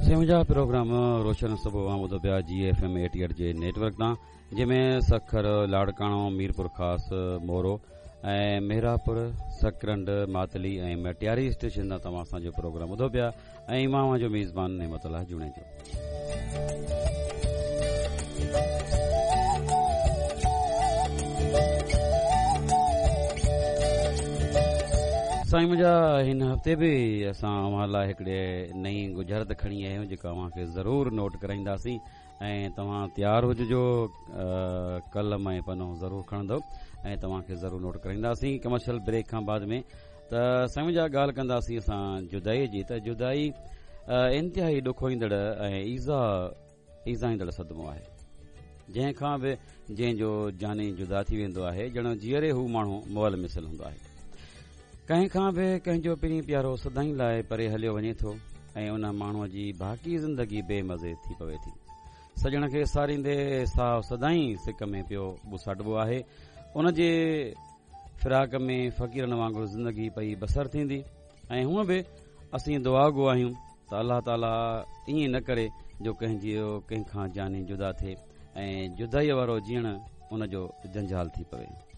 मुंहिंजा प्रोग्राम रोशन सुबुह वां ॿुधो पिया GFM 88 जे नेटवर्क तां, जंहिंमें सखर, लाड़काणो, मीरपुर ख़ासि, मोरो ऐं मेहरापुर, सकरंड, मातली ऐं मटियारी स्टेशन तां तव्हां असांजो प्रोग्राम ॿुधो पिया ऐं मां जो मेज़बान नेमतुल्लाह जुणेजो। साईं मुंहिंजा हिन हफ़्ते बि असां अव्हां लाइ हिकिड़े नई गुजरात खणी आया आहियूं जेका अव्हांखे ज़रूरु नोट कराईंदासीं ऐं तव्हां तयारु हुजिजो, कलम ऐं पनो ज़रूरु खणंदो ऐं तव्हांखे ज़रूरु नोट कराईंदासीं कमर्शियल ब्रेक खां बाद में। त साईं मुंहिंजा ॻाल्हि कंदासीं असां जुदाई जी। त जुदाई इंतिहाई ॾुखो ईंदड़ ऐं ईज़ा ईंदड़ सदमो आहे, जंहिंखां बि जंहिंजो जानी जुदा थी वेंदो आहे, ॼण जीअरे हू माण्हू मुअल मिसल हूंदो आहे। कंहिंखां बि कंहिंजो पहिरीं प्यारो सदाईं लाइ परे हलियो वञे थो ऐं उन माण्हूअ जी बाक़ी ज़िंदगी बेमज़े थी पवे थी। सजण खे सारींदे साहु सदाईं सिक में पियो ॿुसाॾिबो आहे। उन जे फिराक में फ़क़ीरनि वांगुरु ज़िंदगी पई बसर थींदी ऐं हूअं बि असीं दुआ गो आहियूं त अलाह ताला ईअं न करे जो कंहिंखां जानी जुदा थिए ऐं जुदाईअ वारो जीअण उन जो जंजाल थी पवे।